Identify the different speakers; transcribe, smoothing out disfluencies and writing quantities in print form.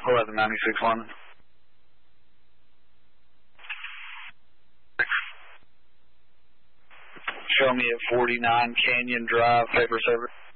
Speaker 1: 1196 London. Show me at 49 Canyon Drive, paper server.